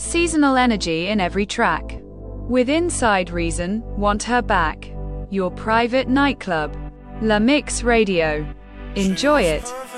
Seasonal energy in every track. With Inside Reason, Want Her Back. Your private nightclub. La Mix Radio. Enjoy it.